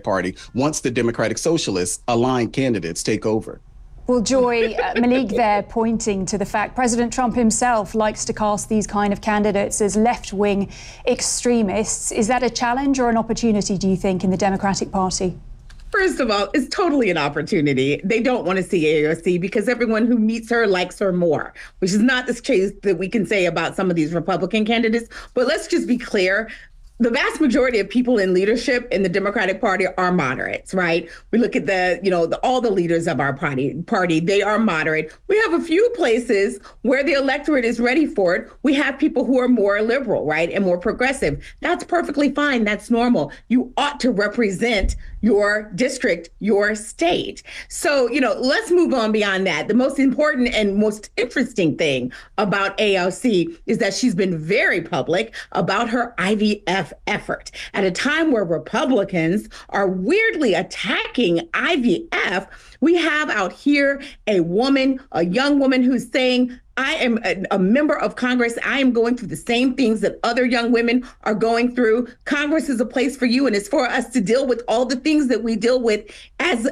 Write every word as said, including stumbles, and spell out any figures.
Party once the Democratic Socialists aligned candidates take over. Well, Joy, uh, Malik there pointing to the fact President Trump himself likes to cast these kind of candidates as left-wing extremists. Is that a challenge or an opportunity, do you think, in the Democratic Party? First of all, it's totally an opportunity. They don't want to see A O C because everyone who meets her likes her more, which is not the case that we can say about some of these Republican candidates. But let's just be clear. The vast majority of people in leadership in the Democratic Party are moderates, right? We look at the, you know, the, all the leaders of our party, party, they are moderate. We have a few places where the electorate is ready for it. We have people who are more liberal, right, and more progressive. That's perfectly fine. That's normal. You ought to represent your district, your state. So, you know, let's move on beyond that. The most important and most interesting thing about A O C is that she's been very public about her I V F effort at a time where Republicans are weirdly attacking I V F. We have out here a woman, a young woman who's saying, I am a, a member of Congress. I am going through the same things that other young women are going through. Congress is a place for you, and it's for us to deal with all the things that we deal with as